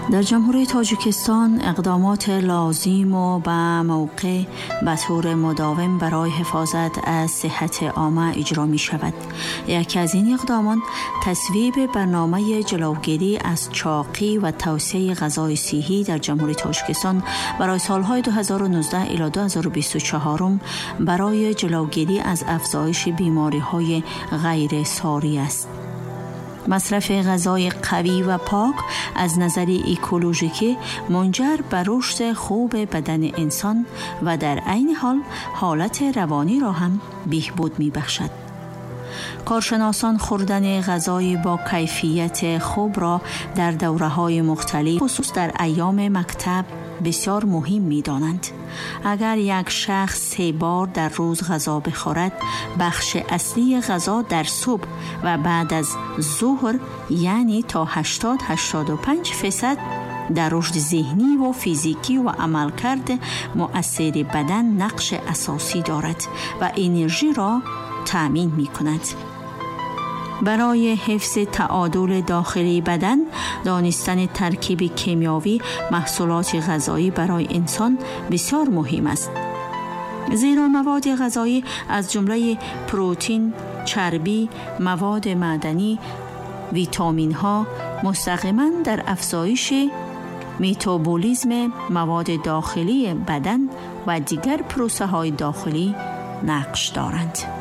در جمهوری تاجیکستان اقدامات لازم و به موقع به طور مداوم برای حفاظت از صحت عامه اجرا می شود. یکی از این اقدامات تصویب برنامه جلوگیری از چاقی و توسعه غذای صحی در جمهوری تاجیکستان برای سالهای 2019 الی 2024 برای جلوگیری از افزایش بیماری‌های غیر ساری است. مصرف غذای قوی و پاک از نظر اکولوژیکی منجر به رشد خوب بدن انسان و در عین حال حالت روانی را هم بهبود می‌بخشد. کارشناسان خوردن غذای با کیفیت خوب را در دوره‌های مختلف خصوص در ایام مکتب بسیار مهم می‌دانند. اگر یک شخص 3 بار در روز غذا بخورد، بخش اصلی غذا در صبح و بعد از ظهر یعنی تا 80-85% در رشد ذهنی و فیزیکی و عملکرد مؤثر بدن نقش اساسی دارد و انرژی را تأمین می‌کند. برای حفظ تعادل داخلی بدن، دانستن ترکیب کیمیاوی محصولات غذایی برای انسان بسیار مهم است. زیرا مواد غذایی از جمله پروتئین، چربی، مواد معدنی، ویتامین ها مستقیما در افزایش متابولیسم مواد داخلی بدن و دیگر پروسه های داخلی نقش دارند.